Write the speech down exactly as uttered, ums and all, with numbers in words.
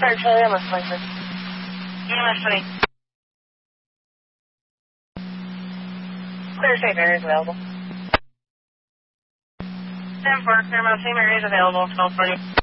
Sorry, Charlie, I'm listening. E M S twenty. Clear safe area is available. ten four, Clear Mountain area is available, twelve forty.